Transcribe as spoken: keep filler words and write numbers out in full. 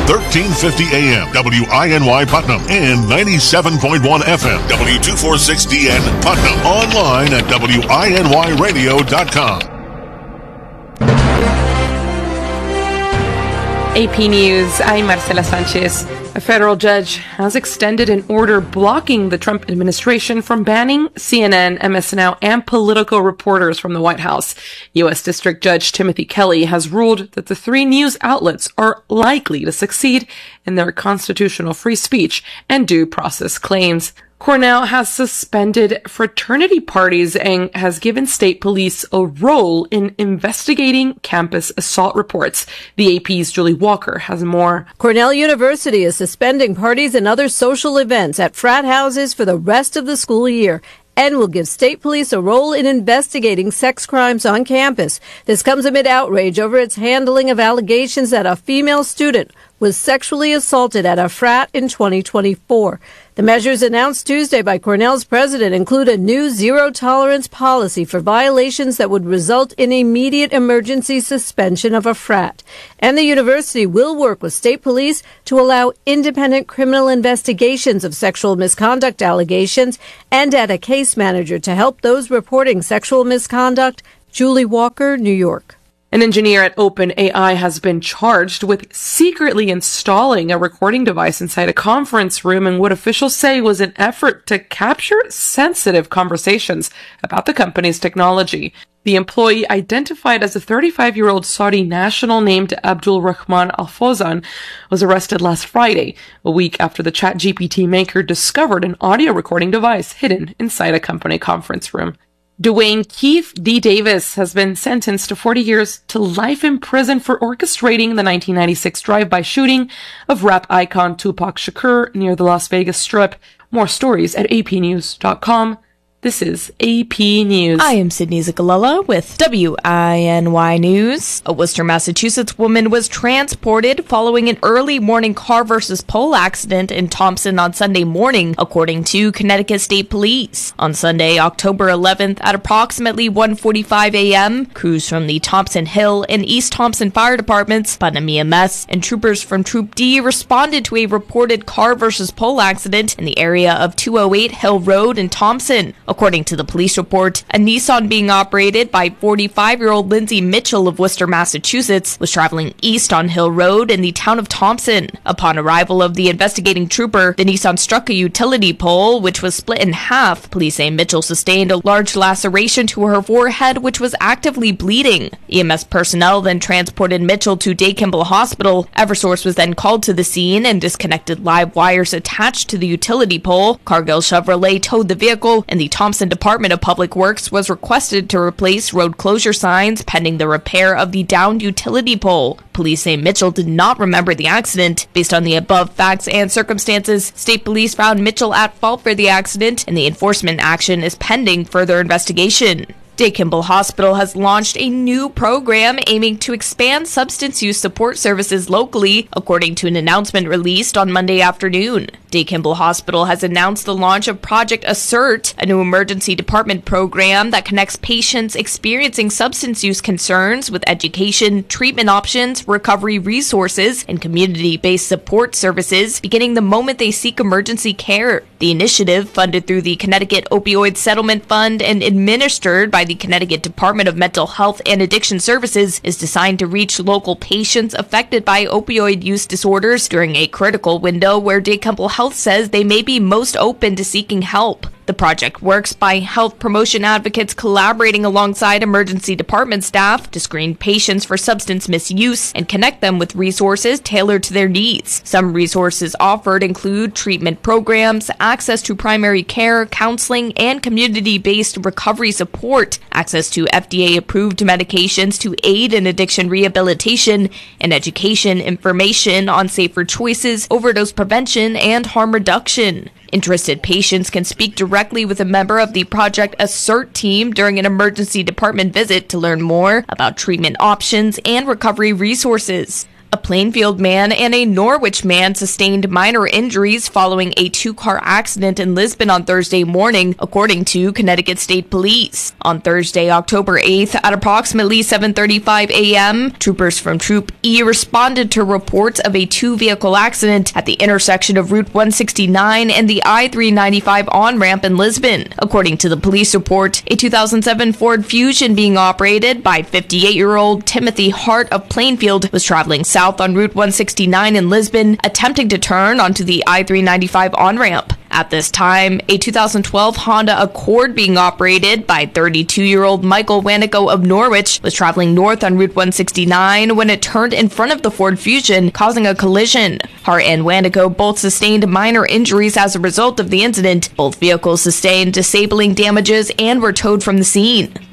thirteen fifty A M, W I N Y Putnam, and ninety-seven point one F M, W two forty-six D N Putnam. Online at W I N Y radio dot com. A P News, I'm Marcela Sanchez. A federal judge has extended an order blocking the Trump administration from banning C N N, M S N L, and political reporters from the White House. U S District Judge Timothy Kelly has ruled that the three news outlets are likely to succeed in their constitutional free speech and due process claims. Cornell has suspended fraternity parties and has given state police a role in investigating campus assault reports. The A P's Julie Walker has more. Cornell University is suspending parties and other social events at frat houses for the rest of the school year and will give state police a role in investigating sex crimes on campus. This comes amid outrage over its handling of allegations that a female student was sexually assaulted at a frat in twenty twenty-four. The measures announced Tuesday by Cornell's president include a new zero-tolerance policy for violations that would result in immediate emergency suspension of a frat. And the university will work with state police to allow independent criminal investigations of sexual misconduct allegations and add a case manager to help those reporting sexual misconduct. Julie Walker, New York. An engineer at OpenAI has been charged with secretly installing a recording device inside a conference room in what officials say was an effort to capture sensitive conversations about the company's technology. The employee, identified as a thirty-five-year-old Saudi national named Abdul Rahman Al Fawzan, was arrested last Friday, a week after the ChatGPT maker discovered an audio recording device hidden inside a company conference room. Dwayne Keith D. Davis has been sentenced to forty years to life in prison for orchestrating the nineteen ninety-six drive-by shooting of rap icon Tupac Shakur near the Las Vegas Strip. More stories at A P news dot com. This is A P News. I am Sydney Zagalella with W I N Y News. A Worcester, Massachusetts woman was transported following an early morning car versus pole accident in Thompson on Sunday morning, according to Connecticut State Police. On Sunday, October eleventh, at approximately one forty-five a m, crews from the Thompson Hill and East Thompson Fire Departments, Putnam E M S, and troopers from Troop D responded to a reported car versus pole accident in the area of two oh eight Hill Road in Thompson. According to the police report, a Nissan being operated by forty-five-year-old Lindsay Mitchell of Worcester, Massachusetts, was traveling east on Hill Road in the town of Thompson. Upon arrival of the investigating trooper, the Nissan struck a utility pole, which was split in half. Police say Mitchell sustained a large laceration to her forehead, which was actively bleeding. E M S personnel then transported Mitchell to Day Kimball Hospital. Eversource was then called to the scene and disconnected live wires attached to the utility pole. Cargill Chevrolet towed the vehicle, and the Thompson Department of Public Works was requested to replace road closure signs pending the repair of the downed utility pole. Police say Mitchell did not remember the accident. Based on the above facts and circumstances, state police found Mitchell at fault for the accident, and the enforcement action is pending further investigation. Day Kimball Hospital has launched a new program aiming to expand substance use support services locally, according to an announcement released on Monday afternoon. Day Kimball Hospital has announced the launch of Project Assert, a new emergency department program that connects patients experiencing substance use concerns with education, treatment options, recovery resources, and community-based support services beginning the moment they seek emergency care. The initiative, funded through the Connecticut Opioid Settlement Fund and administered by the Connecticut Department of Mental Health and Addiction Services, is designed to reach local patients affected by opioid use disorders during a critical window where Day Kimball Health says they may be most open to seeking help. The project works by health promotion advocates collaborating alongside emergency department staff to screen patients for substance misuse and connect them with resources tailored to their needs. Some resources offered include treatment programs, access to primary care, counseling, and community-based recovery support, access to F D A-approved medications to aid in addiction rehabilitation, and education information on safer choices, overdose prevention, and harm reduction. Interested patients can speak directly with a member of the Project Assert team during an emergency department visit to learn more about treatment options and recovery resources. A Plainfield man and a Norwich man sustained minor injuries following a two-car accident in Lisbon on Thursday morning, according to Connecticut State Police. On Thursday, October eighth, at approximately seven thirty-five a.m., troopers from Troop E responded to reports of a two-vehicle accident at the intersection of Route one sixty-nine and the I three ninety-five on-ramp in Lisbon. According to the police report, a two thousand seven Ford Fusion being operated by fifty-eight-year-old Timothy Hart of Plainfield was traveling south on Route one sixty-nine in Lisbon, attempting to turn onto the I three ninety-five on-ramp. At this time, a two thousand twelve Honda Accord being operated by thirty-two-year-old Michael Wanico of Norwich was traveling north on Route one sixty-nine when it turned in front of the Ford Fusion, causing a collision. Hart and Wanico both sustained minor injuries as a result of the incident. Both vehicles sustained disabling damages and were towed from the scene.